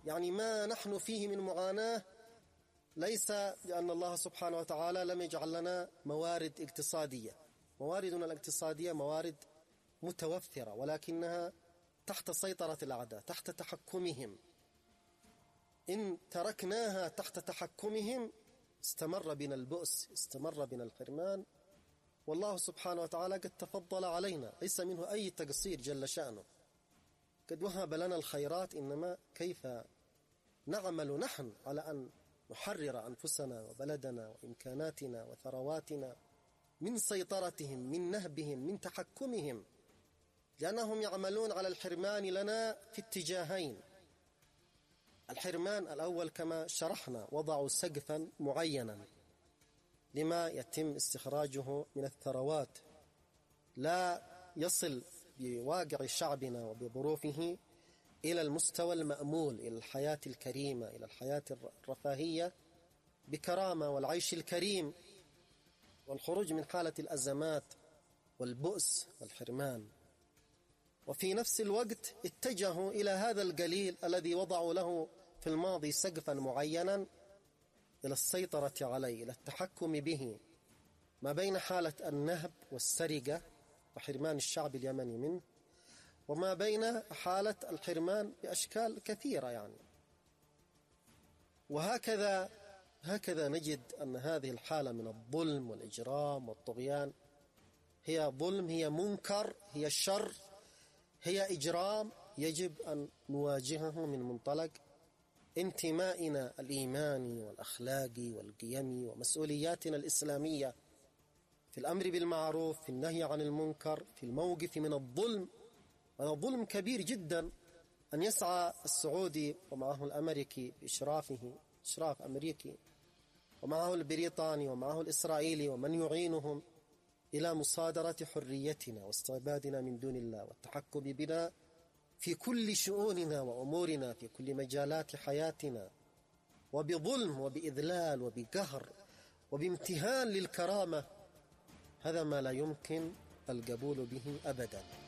يعني ما نحن فيه من معاناة ليس لأن الله سبحانه وتعالى لم يجعل لنا موارد اقتصادية. مواردنا الاقتصادية موارد متوفرة، ولكنها تحت سيطرة الأعداء، تحت تحكمهم. إن تركناها تحت تحكمهم استمر بنا البؤس، استمر بنا الحرمان. والله سبحانه وتعالى قد تفضل علينا، ليس منه أي تقصير جل شأنه، قد وهب لنا الخيرات، إنما كيف نعمل نحن على أن نحرر أنفسنا وبلدنا وإمكاناتنا وثرواتنا من سيطرتهم، من نهبهم، من تحكمهم، لأنهم يعملون على الحرمان لنا في اتجاهين. الحرمان الأول كما شرحنا، وضعوا سقفا معينا لما يتم استخراجه من الثروات، لا يصل بواقع شعبنا وبظروفه إلى المستوى المأمول، إلى الحياة الكريمة، إلى الحياة الرفاهية بكرامة والعيش الكريم والخروج من حالة الأزمات والبؤس والحرمان. وفي نفس الوقت اتجهوا إلى هذا القليل الذي وضعوا له في الماضي سقفا معينا، إلى السيطرة عليه، إلى التحكم به، ما بين حالة النهب والسرقة وحرمان الشعب اليمني منه، وما بين حالة الحرمان بأشكال كثيرة يعني. وهكذا نجد أن هذه الحالة من الظلم والإجرام والطغيان هي ظلم، هي منكر، هي شر، هي إجرام، يجب أن نواجهه من منطلق انتمائنا الإيماني والأخلاقي والقيمي ومسؤولياتنا الإسلامية في الأمر بالمعروف، في النهي عن المنكر، في الموقف من الظلم. هذا ظلم كبير جدا أن يسعى السعودي ومعه الأمريكي بإشرافه، إشراف أمريكي، ومعه البريطاني ومعه الإسرائيلي ومن يعينهم إلى مصادرة حريتنا واستعبادنا من دون الله والتحكم بنا في كل شؤوننا وأمورنا، في كل مجالات حياتنا، وبظلم وبإذلال وبقهر وبامتهان للكرامة. هذا ما لا يمكن القبول به أبدا.